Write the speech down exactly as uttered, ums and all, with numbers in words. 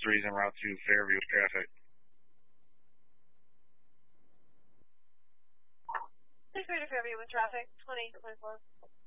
threes en route to Fairview with traffic. six three to Fairview with traffic, twenty twenty-four.